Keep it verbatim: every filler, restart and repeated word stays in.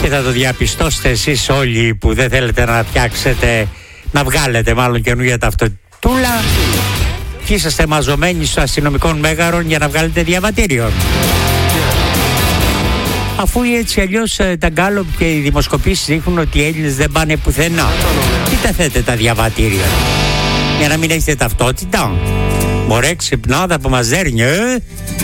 θα το διαπιστώσετε εσείς όλοι που δεν θέλετε να φτιάξετε, να βγάλετε μάλλον καινούργια ταυτοτούλα και είσαστε μαζωμένοι στο αστυνομικό μέγαρο για να βγάλετε διαβατήριο. Αφού έτσι αλλιώς τα γκάλοπ και οι δημοσκοπήσεις δείχνουν ότι οι Έλληνες δεν πάνε πουθενά, τι τα θέτε τα διαβατήρια για να μην έχετε ταυτότητα? Μωρέ, ξυπνάδα που μας δέρνει, ε?